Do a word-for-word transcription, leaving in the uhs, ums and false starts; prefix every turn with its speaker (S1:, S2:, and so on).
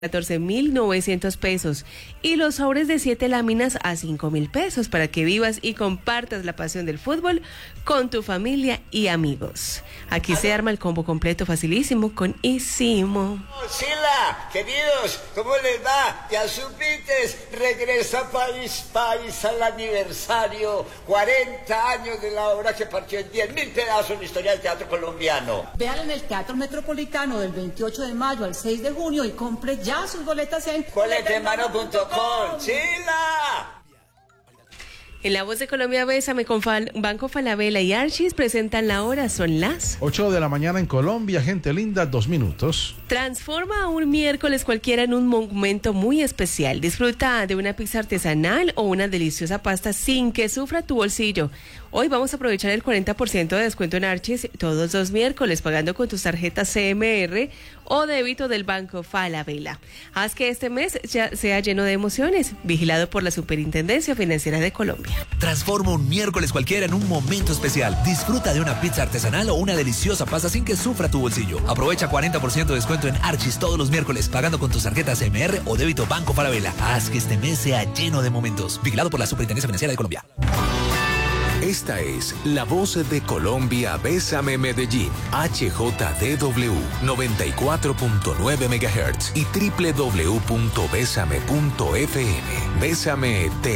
S1: catorce mil novecientos pesos y los sobres de siete láminas a cinco mil pesos para que vivas y compartas la pasión del fútbol con tu familia y amigos. Aquí se arma el combo completo facilísimo con Isimo.
S2: Sila, queridos, ¿cómo les va? Ya supiste, regresa País País al aniversario, cuarenta años de la obra que partió en diez mil pedazos en la historia del teatro colombiano.
S3: Véanla en el Teatro Metropolitano del veintiocho de mayo al seis de junio y compre ya Ya sus boletas en
S2: boletemano punto com. ¡Chila!
S1: En La Voz de Colombia, Bésame con Fal- Banco Falabella y Archis presentan la hora, son las
S4: ocho de la mañana en Colombia, gente linda, dos minutos.
S1: Transforma un miércoles cualquiera en un momento muy especial. Disfruta de una pizza artesanal o una deliciosa pasta sin que sufra tu bolsillo. Hoy vamos a aprovechar el cuarenta por ciento de descuento en Archis todos los miércoles pagando con tus tarjetas C M R o débito del Banco Falabella. Haz que este mes ya sea lleno de emociones. Vigilado por la Superintendencia Financiera de Colombia.
S5: Transforma un miércoles cualquiera en un momento especial. Disfruta de una pizza artesanal o una deliciosa pasta sin que sufra tu bolsillo. Aprovecha cuarenta por ciento de descuento en Archis todos los miércoles pagando con tus tarjetas C M R o débito Banco Falabella. Haz que este mes sea lleno de momentos. Vigilado por la Superintendencia Financiera de Colombia.
S6: Esta es La Voz de Colombia, Bésame Medellín, H J D W noventa y cuatro punto nueve megahertz y doble u doble u doble u punto bésame punto f m. Bésame T